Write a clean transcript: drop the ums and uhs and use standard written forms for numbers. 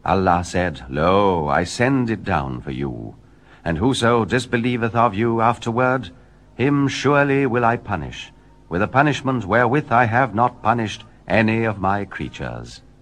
Allah said, Lo, I send it down for you. And whoso disbelieveth of you afterward, him surely will I punish, with a punishment wherewith I have not punished any of my creatures.